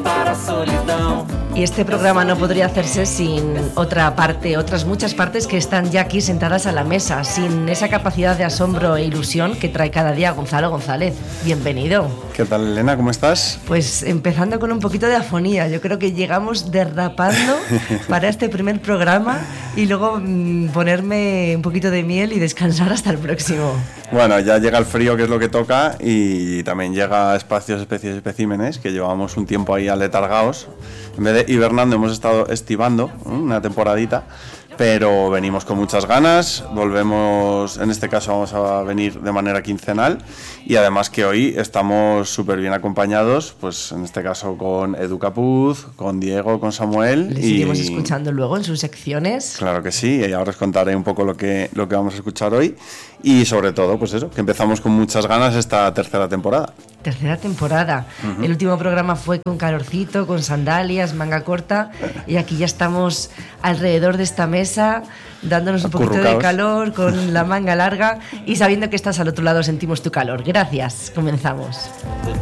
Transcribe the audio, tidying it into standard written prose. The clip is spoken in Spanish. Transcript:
Y este programa no podría hacerse sin otra parte, otras muchas partes que están ya aquí sentadas a la mesa, sin esa capacidad de asombro e ilusión que trae cada día Gonzalo González. Bienvenido. ¿Qué tal, Elena? ¿Cómo estás? Pues empezando con un poquito de afonía. Yo creo que llegamos derrapando para este primer programa y luego ponerme un poquito de miel y descansar hasta el próximo. Bueno, ya llega el frío, que es lo que toca, y también llega espacios, especies y especímenes, que llevamos un tiempo ahí aletargados. En vez de hibernando, hemos estado estivando una temporadita, pero venimos con muchas ganas. Volvemos, en este caso vamos a venir de manera quincenal, y además que hoy estamos súper bien acompañados, pues en este caso con Edu Capuz, con Diego, con Samuel. Les iremos escuchando luego en sus secciones. Claro que sí, y ahora os contaré un poco lo que vamos a escuchar hoy, y sobre todo, pues eso, que empezamos con muchas ganas esta tercera temporada. Tercera temporada. El último programa fue con calorcito, con sandalias, manga corta, y aquí ya estamos alrededor de esta mesa dándonos un poquito de calor con la manga larga y sabiendo que estás al otro lado sentimos tu calor. Gracias. Comenzamos.